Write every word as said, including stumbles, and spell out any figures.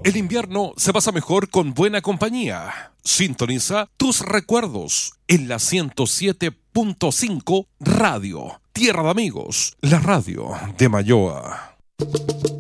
El invierno se pasa mejor con buena compañía. Sintoniza tus recuerdos en la ciento siete punto cinco Radio. Tierra de Amigos, la radio de Mayoa.